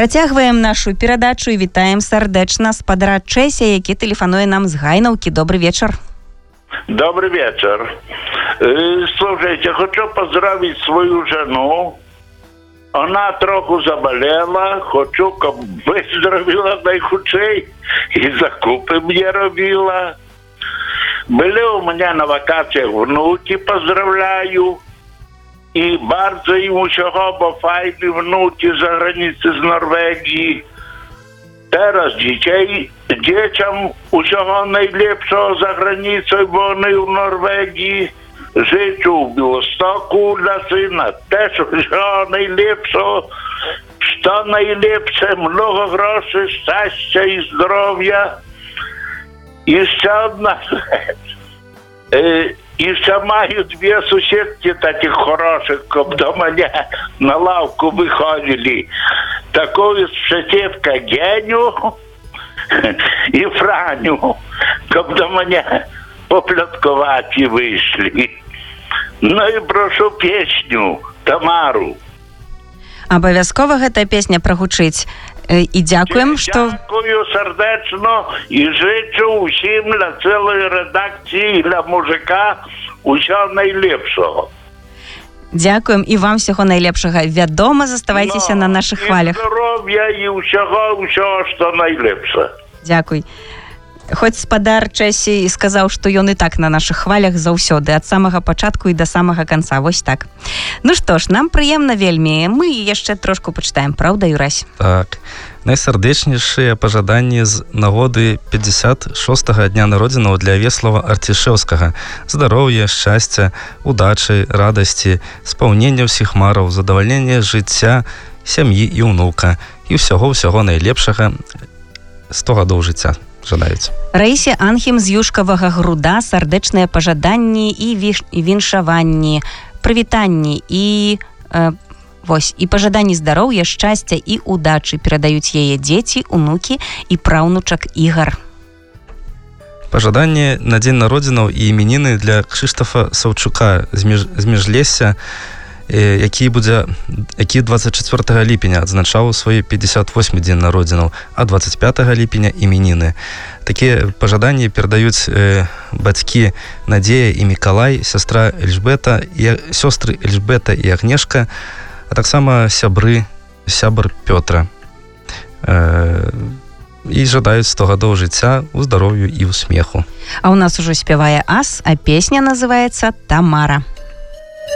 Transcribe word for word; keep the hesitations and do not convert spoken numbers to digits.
Працягваем нашу перадачу і вітаем сардэчна спадара Чэся, які тэлефануе нам з Гайнаўкі. Добрый вечер. Добрый вечер. Слушайте, хочу поздравить свою жену. Она троху заболела. Хочу, как выздоровела найхудшей. И закупы мне робила. Были у меня на вакациях внуки, поздравляю. І bardzo їм усього, бо файні внуки за границі з Норвегії. Зараз дітей, дітям усього найліпшого за границею, бо вони в Норвегії. Життю в Білостоку для сина, теж усього найліпшого. Що найліпше, много грошей, щастя і здоров'я. І ще одна річ. И ще маю две сусідки таких хороших, как до меня на лавку выходили. Такую соседка Геню и Франю, как до меня попляткувати вышли. Ну и прошу песню Тамару. Абавязкова гэта песня прагучыць. І дзякуем, што... Дякую сардэчна і жычу ўсім для цэлай рэдакцыі, для мужика усё найлепшага. Дзякуем і вам всяго найлепшага. Вядома, заставайцеся на нашых хвалях. І здароўя, і ўсяго, ўсё, што найлепша. Дзякуй. Хоць спадар Чэсі і сказаў, што ён і так на нашых хвалях заўсёды, ад самага пачатку і да самага канца, вось так. Ну што ж, нам прыемна вельмі. Мы яшчэ трошку пачытаем, праўда, Юрась? Так. Найсардэчнейшыя пажаданні з нагоды пятьдесят шостага дня народзінаў для Веслава Арцішэўскага. Здароўя, шчасця, удачы, радасці, спаўнення ўсіх мараў, задавальнення жыцця, сям'і і ўнука. І ўсяго-ўсяго найлепшага сто гадоў жыцця. Жадаюць. Раісе Анхім з Юшкавага Груда сардэчныя пажаданні і віш... віншаванні, прывітанні і э, вось і пажаданні здароўя, шчасця і удачы перадаюць яе дзеці, унукі і праўнучак Ігар. Пажаданне на дзень народзінаў і іменіны для Кшыштафа Саўчука з, меж... з Межлесся, які будзе які двадцать чацвёртага ліпеня адзначаў свой пятьдесят восьмы дзень народзінаў, а двадцать пятага ліпеня іменіны. Такія пажаданні перадаюць э, бацькі Надзея і Мікалай, сястра Эльжбета і сёстры Эльжбета і Агнешка, а таксама сябры сябр Пётра. Э, і жадаюць сто гадоў жыцця у здароўю і ў смеху. А у нас ужо спявае ас, а песня называецца «Тамара».